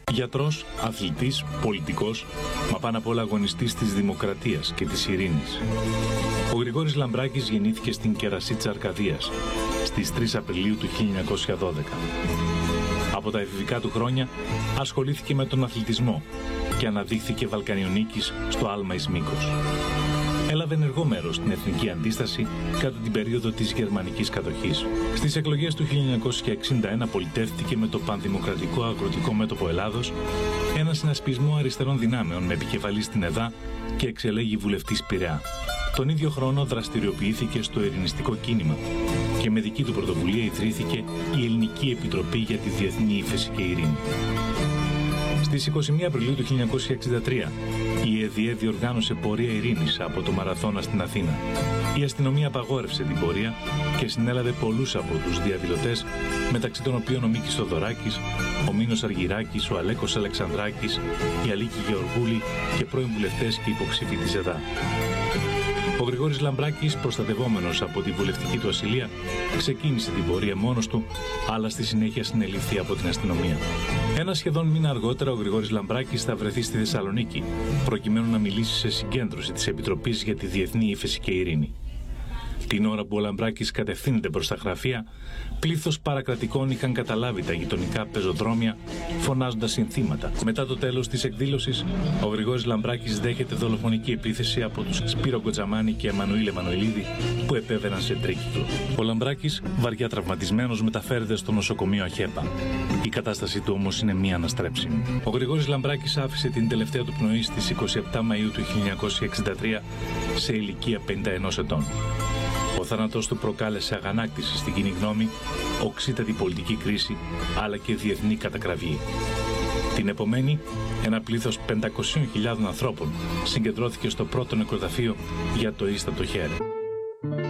Γιατρός, αθλητής, πολιτικός, μα πάνω απ' όλα αγωνιστής της δημοκρατίας και της ειρήνης. Ο Γρηγόρης Λαμπράκης γεννήθηκε στην Κερασίτσα Αρκαδίας στις 3 Απριλίου του 1912. Από τα εφηβικά του χρόνια ασχολήθηκε με τον αθλητισμό και αναδείχθηκε Βαλκανιονίκης στο άλμα εις Μύκος. Έλαβε ενεργό μέρος στην εθνική αντίσταση κατά την περίοδο της γερμανικής κατοχής. Στις εκλογές του 1961 πολιτεύτηκε με το Πανδημοκρατικό Αγροτικό Μέτωπο Ελλάδος, ένα συνασπισμό αριστερών δυνάμεων με επικεφαλή στην ΕΔΑ και εξελέγει βουλευτής Πειραιά. Τον ίδιο χρόνο δραστηριοποιήθηκε στο ειρηνιστικό κίνημα και με δική του πρωτοβουλία ιδρύθηκε η Ελληνική Επιτροπή για τη Διεθνή Ύφεση και Ειρήνη. Στις 21 Απριλίου του 1963, η ΕΔΙΕ διοργάνωσε πορεία ειρήνης από το Μαραθώνα στην Αθήνα. Η αστυνομία απαγόρευσε την πορεία και συνέλαβε πολλούς από τους διαδηλωτές, μεταξύ των οποίων ο Μίκης Θοδωράκης, ο Μίνος Αργυράκης, ο Αλέκος Αλεξανδράκης, η Αλίκη Γεωργούλη και πρώην βουλευτές και υποψήφοι της ΕΔΑ. Ο Γρηγόρης Λαμπράκης, προστατευόμενος από τη βουλευτική του ασυλία, ξεκίνησε την πορεία μόνος του, αλλά στη συνέχεια συνελήφθη από την αστυνομία. Ένα σχεδόν μήνα αργότερα, ο Γρηγόρης Λαμπράκης θα βρεθεί στη Θεσσαλονίκη, προκειμένου να μιλήσει σε συγκέντρωση της Επιτροπής για τη Διεθνή Ύφεση και Ειρήνη. Την ώρα που ο Λαμπράκης κατευθύνεται προς τα γραφεία, πλήθος παρακρατικών είχαν καταλάβει τα γειτονικά πεζοδρόμια, φωνάζοντας συνθήματα. Μετά το τέλος της εκδήλωσης, ο Γρηγόρης Λαμπράκης δέχεται δολοφονική επίθεση από τους Σπύρο Κοτζαμάνη και Εμμανουήλ Εμμανουηλίδη, που επέβαιναν σε τρίκυκλο. Ο Λαμπράκης, βαριά τραυματισμένος, μεταφέρεται στο νοσοκομείο Αχέπα. Η κατάστασή του όμως είναι μη αναστρέψιμη. Ο Γρηγόρης Λαμπράκης άφησε την τελευταία του πνοή στις 27 Μαΐου του 1963 σε ηλικία 51 ετών. Ο θάνατος του προκάλεσε αγανάκτηση στην κοινή γνώμη, οξύτατη πολιτική κρίση, αλλά και διεθνή κατακραυγή. Την επομένη, ένα πλήθος 500.000 ανθρώπων συγκεντρώθηκε στο πρώτο νεκροταφείο για το ίστατο χέρι.